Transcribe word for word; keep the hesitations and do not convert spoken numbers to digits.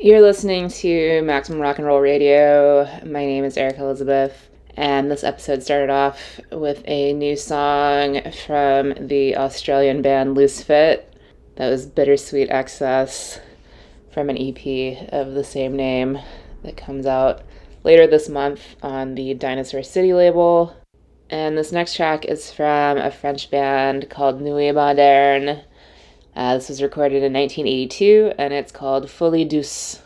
You're listening to Maximum Rock and Roll Radio. My name is Erica Elizabeth, and this episode started off with a new song from the Australian band Loose Fit. That was Bittersweet Excess from an E P of the same name that comes out later this month on the Dinosaur City label. And this next track is from a French band called Nuit Moderne. Uh, this was recorded in nineteen eighty-two, and it's called Folie Douce.